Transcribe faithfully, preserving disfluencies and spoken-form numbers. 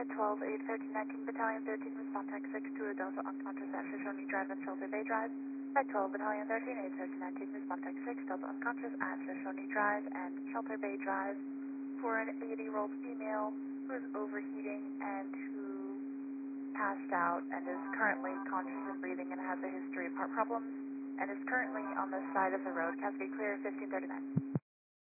five twelve, eight thirteen nineteen, Battalion thirteen, respond tech six to a Delta unconscious at Shoshone Drive and Shelter Bay Drive. five twelve, Battalion thirteen, eight thirteen nineteen, respond tech six, Delta unconscious at Shoshone Drive and Shelter Bay Drive for an eighty-year-old female who is overheating and who passed out and is currently conscious and breathing and has a history of heart problems and is currently on the side of the road. Cascade clear, fifteen thirty-nine.